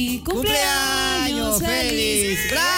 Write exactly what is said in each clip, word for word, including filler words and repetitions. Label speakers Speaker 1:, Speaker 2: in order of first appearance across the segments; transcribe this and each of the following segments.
Speaker 1: ¡Cumpleaños feliz!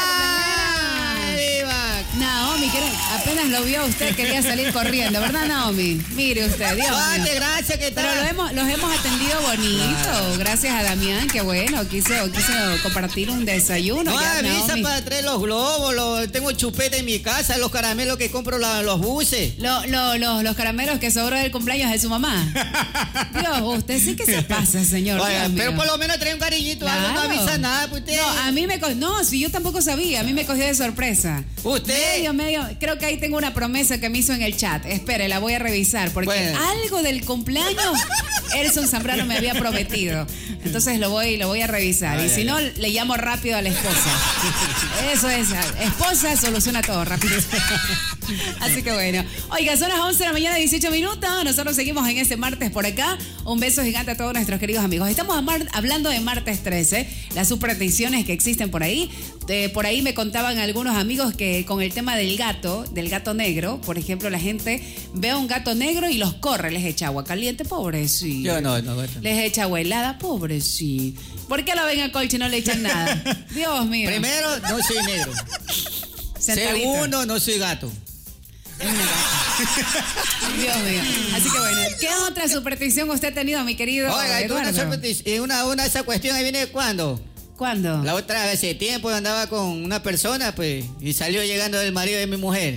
Speaker 2: Naomi, que apenas lo vio usted, quería salir corriendo, ¿verdad, Naomi? Mire usted, Dios mío.
Speaker 1: Gracias, ¿qué tal?
Speaker 2: Pero lo hemos, los hemos atendido bonito, claro. Gracias a Damián, que bueno, quiso, quiso compartir un desayuno.
Speaker 1: No,
Speaker 2: ya,
Speaker 1: avisa
Speaker 2: Naomi.
Speaker 1: para traer los globos, los, tengo chupete en mi casa, los caramelos que compro la, los buses.
Speaker 2: Lo, lo, lo, los caramelos que sobró del cumpleaños de su mamá. Dios, usted sí que se pasa, señor.
Speaker 1: Oiga, pero por lo menos trae un cariñito, claro. Algo, no avisa nada, pues usted.
Speaker 2: No, a mí me cogió, no, si yo tampoco sabía, a mí me cogió de sorpresa.
Speaker 1: Usted.
Speaker 2: Medio, medio, creo que ahí tengo una promesa que me hizo en el chat. Espere, la voy a revisar, porque bueno. Algo del cumpleaños Elson Zambrano me había prometido. Entonces lo voy, lo voy a revisar. Ay, y si ay, no, ay. le llamo rápido a la esposa. Eso es, esposa soluciona todo rápido. Así que bueno. Oiga, son las once de la mañana, dieciocho minutos. Nosotros seguimos en este martes por acá. Un beso gigante a todos nuestros queridos amigos. Estamos hablando de martes trece, las supersticiones que existen por ahí. Eh, por ahí me contaban algunos amigos que con el tema del gato, del gato negro, por ejemplo, la gente ve a un gato negro y los corre, les echa agua caliente, pobrecito.
Speaker 1: Yo no, no, no.
Speaker 2: Les echa agua helada, pobrecito. ¿Por qué lo ven a Colchi y no le echan nada? Dios mío.
Speaker 1: Primero, no soy negro.
Speaker 2: Sentadito.
Speaker 1: Segundo, no soy gato.
Speaker 2: Es una gata. Dios mío. Así que bueno, ¿qué otra superstición usted ha tenido, mi querido
Speaker 1: Oiga,
Speaker 2: Eduardo?
Speaker 1: Una, una, una, esa cuestión ahí viene ¿cuándo?
Speaker 2: ¿Cuándo?
Speaker 1: La otra vez, hace tiempo andaba con una persona, pues, y salió llegando el marido de mi mujer.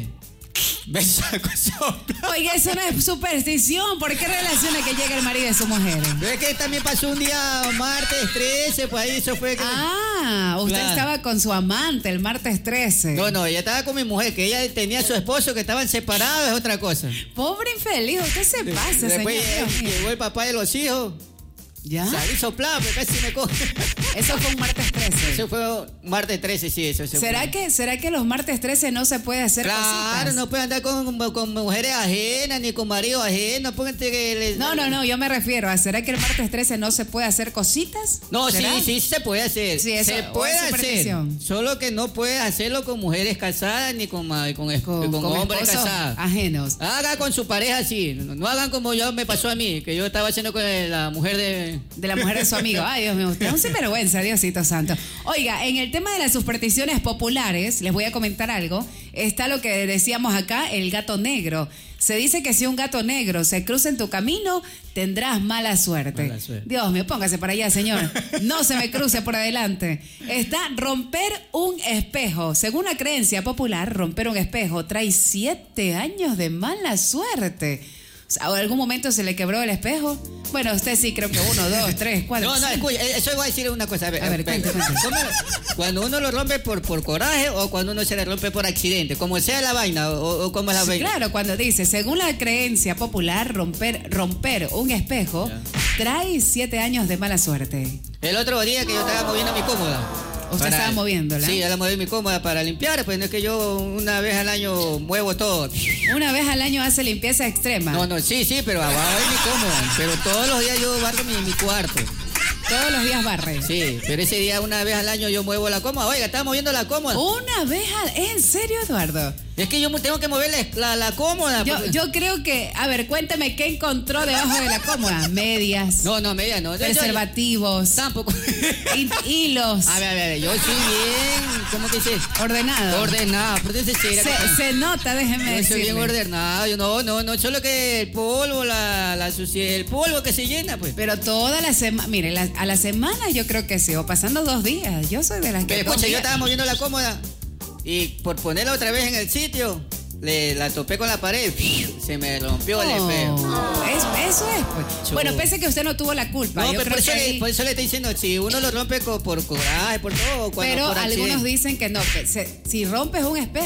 Speaker 1: Me sacó sopla.
Speaker 2: Oiga, eso no es superstición. ¿Por qué relaciona que llega el marido de su mujer?
Speaker 1: Pero es que también pasó un día martes trece, pues ahí eso fue. Que
Speaker 2: ah, usted claro. estaba con su amante el martes trece.
Speaker 1: No, no, ella estaba con mi mujer, que ella tenía a su esposo, que estaban separados, es otra cosa.
Speaker 2: Pobre infeliz, usted se pasa,
Speaker 1: Después
Speaker 2: señor.
Speaker 1: Después llegó el papá de los hijos.
Speaker 2: ¿Ya?
Speaker 1: Salí soplado, pero casi me coge.
Speaker 2: Eso fue un martes trece.
Speaker 1: Eso fue martes trece, sí, eso. eso
Speaker 2: ¿Será
Speaker 1: fue.
Speaker 2: que, ¿Será que los martes trece no se puede hacer
Speaker 1: claro,
Speaker 2: cositas?
Speaker 1: Claro, no puede andar con, con mujeres ajenas, ni con maridos ajenos. Póngate que les...
Speaker 2: No, no, no, yo me refiero a, ¿será que el martes trece no se puede hacer cositas?
Speaker 1: No,
Speaker 2: ¿será?
Speaker 1: sí, sí se puede hacer.
Speaker 2: Sí, eso,
Speaker 1: se puede hacer. Solo que no puedes hacerlo con mujeres casadas ni con, con, con, con, con hombres casados.
Speaker 2: Ajenos.
Speaker 1: Haga con su pareja así. No, no hagan como yo me pasó a mí, que yo estaba haciendo con la mujer de...
Speaker 2: De la mujer de su amigo. Ay, Dios mío, usted es un sinvergüenza, Diosito santo. Oiga, en el tema de las supersticiones populares, les voy a comentar algo. Está lo que decíamos acá, el gato negro. Se dice que si un gato negro se cruza en tu camino, tendrás mala suerte.
Speaker 1: Mala suerte.
Speaker 2: Dios mío, póngase para allá, señor. No se me cruce por adelante. Está romper un espejo. Según la creencia popular, romper un espejo trae siete años de mala suerte. O sea, ¿en algún momento se le quebró el espejo? Bueno, usted sí, creo que uno, dos, tres, cuatro.
Speaker 1: No, no, escucha, eso voy a decir una cosa. A ver,
Speaker 2: a ver, cuente, cuente.
Speaker 1: Cuando uno lo rompe por, por coraje o cuando uno se le rompe por accidente, como sea la vaina o, o como es la
Speaker 2: sí,
Speaker 1: vaina.
Speaker 2: Claro, cuando dice, según la creencia popular, romper, romper un espejo ya. trae siete años de mala suerte.
Speaker 1: El otro día que yo estaba moviendo mi cómoda.
Speaker 2: ¿Usted para, estaba moviéndola?
Speaker 1: Sí, yo la moví mi cómoda para limpiar, pues no es que yo una vez al año muevo todo.
Speaker 2: Una vez al año hace limpieza extrema.
Speaker 1: No, no, sí, sí, pero abajo de mi cómoda. Pero todos los días yo barro mi, mi cuarto.
Speaker 2: Todos los días barre.
Speaker 1: Sí, pero ese día una vez al año yo muevo la cómoda. Oiga, estaba moviendo la cómoda.
Speaker 2: ¿Una vez al ¿En serio, Eduardo?
Speaker 1: Es que yo tengo que mover la, la, la cómoda.
Speaker 2: Yo, yo creo que... A ver, cuéntame, ¿qué encontró debajo de la cómoda? Medias.
Speaker 1: No, no, medias no.
Speaker 2: Preservativos.
Speaker 1: Yo, tampoco.
Speaker 2: Hilos.
Speaker 1: A ver, a ver, yo soy bien... ¿Cómo que dice?
Speaker 2: Ordenado.
Speaker 1: Ordenado. Pero se,
Speaker 2: se, se nota, déjeme decirle.
Speaker 1: Yo soy bien ordenado. Yo, no, no, no. Solo que el polvo, la, la suciedad, el polvo que se llena, pues.
Speaker 2: Pero toda la semana... Mire, la, a la semana yo creo que sí. O pasando dos días. Yo soy de las que...
Speaker 1: Pero escucha, yo estaba moviendo la cómoda. Y por ponerla otra vez en el sitio, le, la topé con la pared, se me rompió oh, el espejo.
Speaker 2: Eso, eso es, pues. Bueno, pese que usted no tuvo la culpa.
Speaker 1: No,
Speaker 2: yo
Speaker 1: pero
Speaker 2: creo
Speaker 1: por, eso
Speaker 2: que
Speaker 1: le,
Speaker 2: ahí...
Speaker 1: por eso le estoy diciendo, si uno lo rompe por, por coraje, por todo, cuando
Speaker 2: pero
Speaker 1: por
Speaker 2: algunos
Speaker 1: accidente.
Speaker 2: dicen que no, que se, si rompes un espejo,